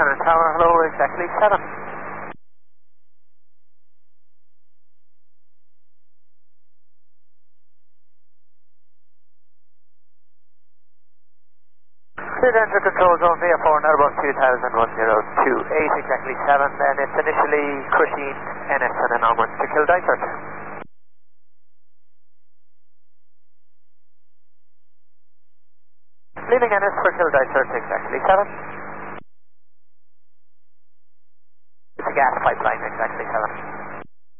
Shannon Tower, hello, exactly 7. Cleared enter control zone VF4, Airbus 2000 exactly 7, then it's initially Cushing, NS and then onwards to Kildysart. Leaving NS for Kildysart, exactly 7. It's a gas pipeline, exactly 7.